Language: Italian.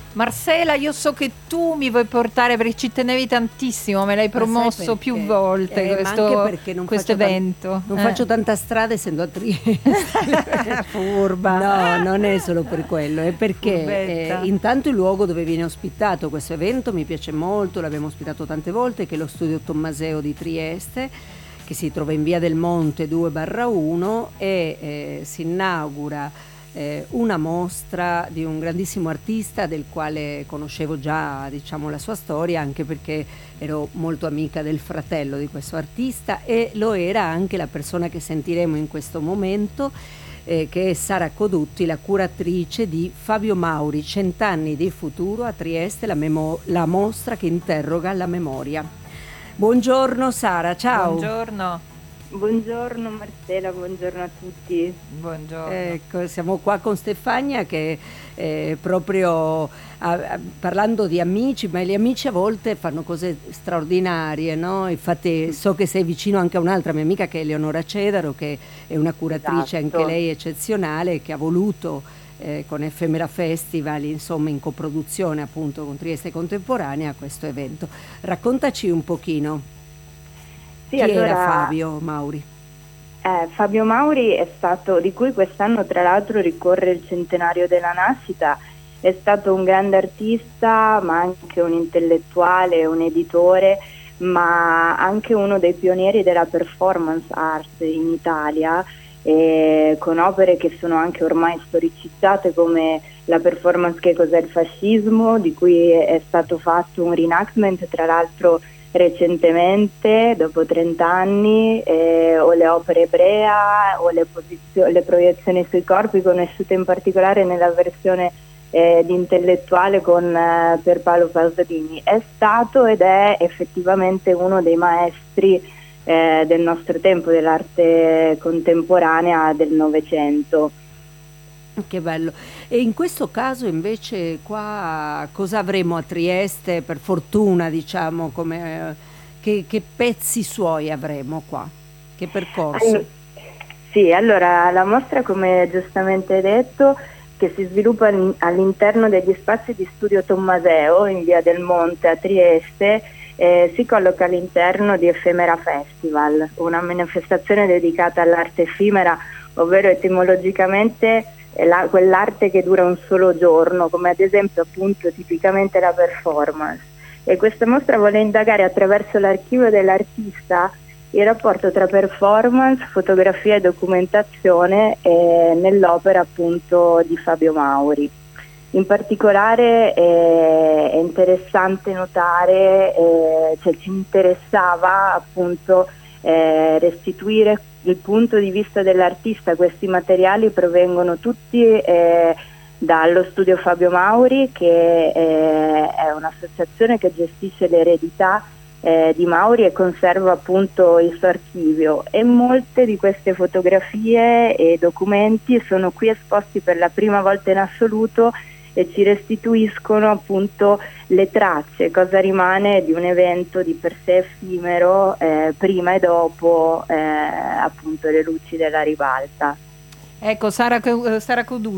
Marcela, io so che tu mi vuoi portare perché ci tenevi tantissimo, me l'hai promosso più volte ma anche perché questo evento. Non faccio tanta strada essendo a Trieste. Furba. No, non è solo per quello, è perché Furbetta. intanto il luogo dove viene ospitato questo evento mi piace molto, l'abbiamo ospitato tante volte, che è lo Studio Tommaseo di Trieste, che si trova in via del Monte 2/1 e si inaugura una mostra di un grandissimo artista del quale conoscevo già, diciamo, la sua storia, anche perché ero molto amica del fratello di questo artista, e lo era anche la persona che sentiremo in questo momento, che è Sara Codutti, la curatrice di Fabio Mauri, 100 anni di futuro a Trieste, la mostra che interroga la memoria. Buongiorno Sara, ciao. Buongiorno. Buongiorno Marcela, buongiorno a tutti. Buongiorno. Ecco, siamo qua con Stefania che proprio parlando di amici, ma gli amici a volte fanno cose straordinarie, no? Infatti so che sei vicino anche a un'altra mia amica che è Eleonora Cedaro, che è una curatrice Esatto. anche lei eccezionale, che ha voluto con Ephemera Festival, insomma in coproduzione appunto con Trieste Contemporanea, questo evento. Raccontaci un pochino. Sì, Chi allora, era Fabio Mauri? Fabio Mauri è stato, di cui quest'anno tra l'altro ricorre il centenario della nascita, è stato un grande artista, ma anche un intellettuale, un editore, ma anche uno dei pionieri della performance art in Italia, con opere che sono anche ormai storicizzate come la performance Che cos'è il fascismo, di cui è stato fatto un reenactment tra l'altro recentemente, dopo 30 anni, o le opere Ebrea o le proiezioni sui corpi, conosciute in particolare nella versione di intellettuale con Pierpaolo Pasolini. È stato ed è effettivamente uno dei maestri del nostro tempo, dell'arte contemporanea del Novecento. Che bello. E in questo caso invece qua cosa avremo a Trieste, per fortuna, diciamo, che pezzi suoi avremo qua? Che percorso? Sì, allora la mostra, come giustamente hai detto, che si sviluppa all'interno degli spazi di Studio Tommaseo in via del Monte a Trieste, si colloca all'interno di Ephemera Festival, una manifestazione dedicata all'arte effimera, ovvero etimologicamente quell'arte che dura un solo giorno, come ad esempio appunto tipicamente la performance. E questa mostra vuole indagare attraverso l'archivio dell'artista il rapporto tra performance, fotografia e documentazione nell'opera appunto di Fabio Mauri. In particolare è interessante notare, ci interessava appunto restituire il punto di vista dell'artista. Questi materiali provengono tutti dallo studio Fabio Mauri, che è un'associazione che gestisce l'eredità di Mauri e conserva appunto il suo archivio, e molte di queste fotografie e documenti sono qui esposti per la prima volta in assoluto e ci restituiscono appunto le tracce, cosa rimane di un evento di per sé effimero prima e dopo appunto le luci della ribalta. Ecco, Sara Codutti.